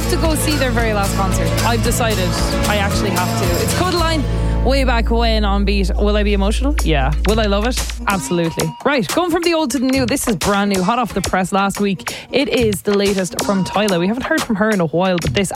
have to go see their very last concert. I've decided I actually have to. It's Codaline. Way back when on Beat. Will I be emotional? Yeah. Will I love it? Absolutely. Right, going from the old to the new. This is brand new, hot off the press last week. It is the latest from Tyla. We haven't heard from her in a while, but this